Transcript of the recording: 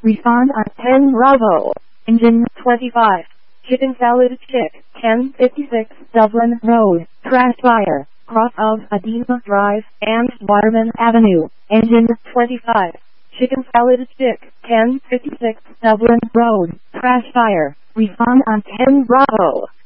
Respond on 10 Bravo. Engine 25. Chicken Salad Chick, 1056 Dublin Road, Trash Fire, cross of Adina Drive and Waterman Avenue. Engine 25. Chicken Salad Chick, 1056 Dublin Road, Trash Fire. Respond on 10 Bravo.